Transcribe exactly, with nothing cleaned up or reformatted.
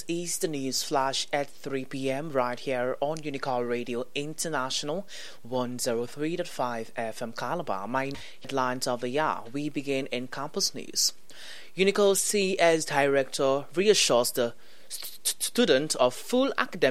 is the news flash at three p.m. right here on Unicall Radio International one oh three point five F M Calabar. My headlines of the hour. We begin in campus news. Unicall C S Director reassures the st- student of full academic